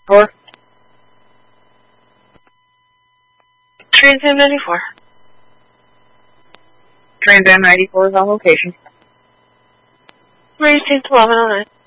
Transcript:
Or Trans Am 94. Trans Am 94 is on location. Raised 1109.